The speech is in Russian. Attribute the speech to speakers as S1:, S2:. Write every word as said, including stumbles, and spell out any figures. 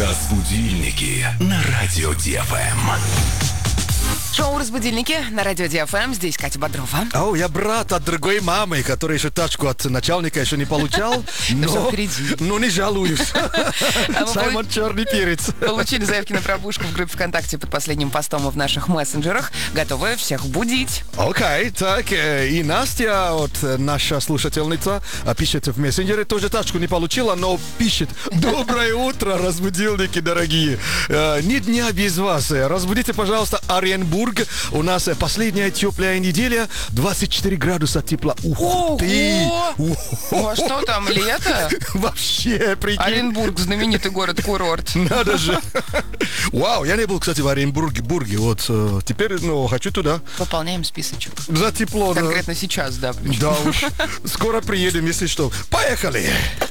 S1: Разбудильники на радио ДФМ.
S2: Шоу «Разбудильники» на радио ДФМ. Здесь Катя Бодрова.
S3: О, я брат от другой мамы, который еще тачку от начальника еще не получал. Но, но не жалуюсь. Саймон Черный Перец.
S2: Получили заявки на пробушку в группе ВКонтакте под последним постом в наших мессенджерах. Готовы всех будить.
S3: Окей, так, и Настя, вот наша слушательница, пишет в мессенджере, тоже тачку не получила, но пишет: доброе утро, разбудильники дорогие. Ни дня без вас. Разбудите, пожалуйста, Оренбург. У нас последняя теплая неделя, двадцать четыре градуса тепла. Ух
S2: Ого!
S3: ты!
S2: Ну а что там, лето?
S3: Вообще, прикинь.
S2: Оренбург, знаменитый город-курорт.
S3: Надо же. Вау, я не был, кстати, в Оренбурге. Бурге. Вот э, теперь, ну, хочу туда.
S2: Пополняем списочек.
S3: За тепло.
S2: Конкретно сейчас, да.
S3: Да уж. Скоро приедем, если что. Поехали!